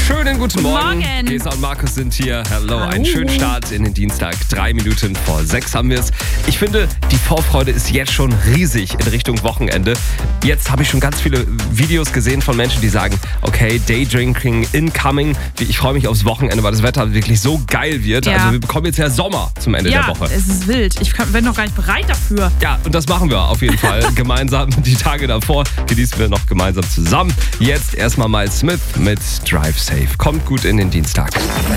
Schönen guten Morgen. Morgen. Gesa und Markus sind hier. Hello, Hallo. einen schönen Start in den Dienstag. 3 Minuten vor 6 haben wir es. Ich finde, die Vorfreude ist jetzt schon riesig in Richtung Wochenende. Jetzt habe ich schon ganz viele Videos gesehen von Menschen, die sagen, okay, Daydrinking incoming. Ich freue mich aufs Wochenende, weil das Wetter wirklich so geil wird. Ja. Also wir bekommen jetzt ja Sommer zum Ende der Woche. Es ist wild. Ich bin noch gar nicht bereit dafür. Ja, und das machen wir auf jeden Fall gemeinsam. Die Tage davor genießen wir noch gemeinsam zusammen. Jetzt erstmal Miles Smith mit Drive Safe. Kommt gut in den Dienstag.